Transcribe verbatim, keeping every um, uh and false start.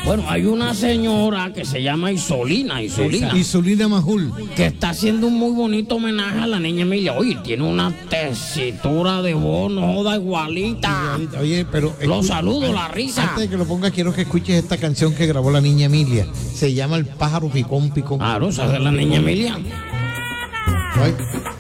Bueno, hay una señora que se llama Isolina, Isolina. Isolina Majul. Que está haciendo un muy bonito homenaje a la niña Emilia. Oye, tiene una tesitura de voz, no joda, igualita. Oye, pero... Los saludo, la risa. Antes de que lo pongas, quiero que escuches esta canción que grabó la niña Emilia. Se llama El pájaro picón picón. Claro, esa es de la niña Emilia. Ay.